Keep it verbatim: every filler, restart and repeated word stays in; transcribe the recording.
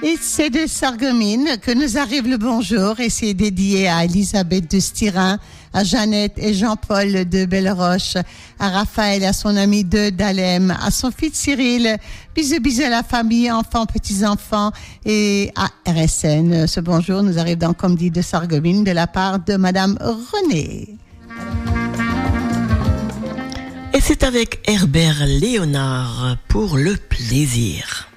Et c'est de Sarreguemines que nous arrive le bonjour et c'est dédié à Elisabeth de Styrin, à Jeannette et Jean-Paul de Belleroche, à Raphaël, à son ami de Dalem, à son fils Cyril. Bisous, bisous à la famille, enfants, petits-enfants et à R S N. Ce bonjour nous arrive donc, comme dit, de Sarreguemines de la part de Madame Renée. Et c'est avec Herbert Léonard pour le plaisir.